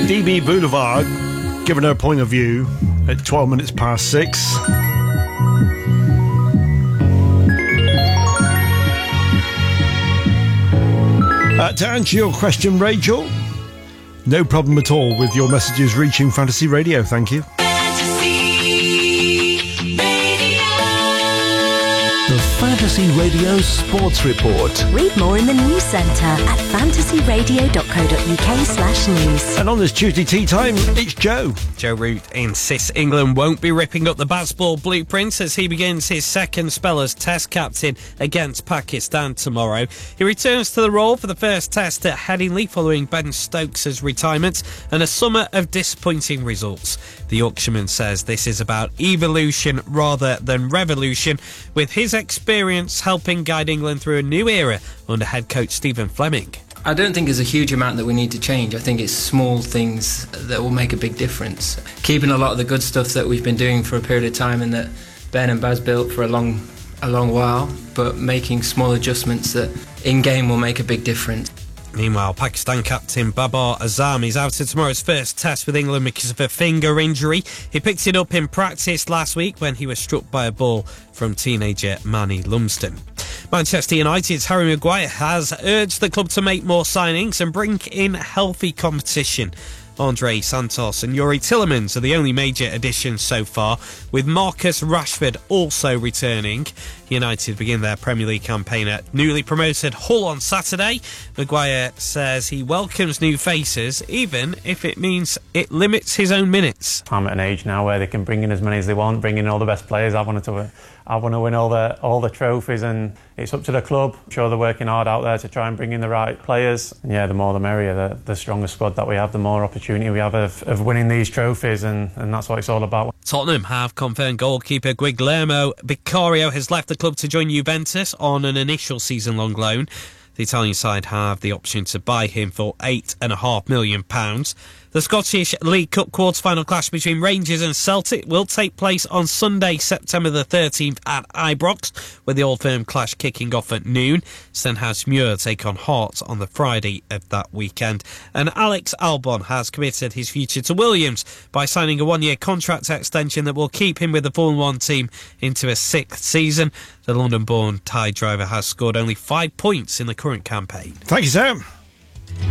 DB Boulevard, giving her point of view at 12 minutes past 6. To answer your question, Rachel, no problem at all with your messages reaching Fantasy Radio, thank you. The Fantasy Radio Sports Report. Read more in the news centre at fantasyradio.co.uk/news. And on this Tuesday tea time, it's Joe. Joe Root insists England won't be ripping up the basketball blueprints as he begins his second spell as Test captain against Pakistan tomorrow. He returns to the role for the first Test at Headingley following Ben Stokes' retirement and a summer of disappointing results. The Yorkshireman says this is about evolution rather than revolution, with his experience helping guide England through a new era under head coach Stephen Fleming. I don't think there's a huge amount that we need to change. I think it's small things that will make a big difference. Keeping a lot of the good stuff that we've been doing for a period of time and that Ben and Baz built for a long while, but making small adjustments that in-game will make a big difference. Meanwhile, Pakistan captain Babar Azam is out of tomorrow's first Test with England because of a finger injury. He picked it up in practice last week when he was struck by a ball from teenager Manny Lumsden. Manchester United's Harry Maguire has urged the club to make more signings and bring in healthy competition. Andre Santos and Yuri Tillemans are the only major additions so far, with Marcus Rashford also returning. United begin their Premier League campaign at newly promoted Hull on Saturday. Maguire says he welcomes new faces, even if it means it limits his own minutes. I'm at an age now where they can bring in as many as they want, bring in all the best players. I want to win all the trophies, and it's up to the club. I'm sure they're working hard out there to try and bring in the right players. And yeah, the more the merrier. The stronger squad that we have, the more opportunity we have of winning these trophies, and that's what it's all about. Tottenham have confirmed goalkeeper Guillermo Vicario has left the club to join Juventus on an initial season-long loan. The Italian side have the option to buy him for £8.5 million. The Scottish League Cup quarter-final clash between Rangers and Celtic will take place on Sunday, September the 13th at Ibrox, with the Old Firm clash kicking off at noon. Stenhousemuir take on Hearts on the Friday of that weekend. And Alex Albon has committed his future to Williams by signing a one-year contract extension that will keep him with the Formula 1 team into a sixth season. The London-born Thai driver has scored only 5 points in the current campaign. Thank you, Sam.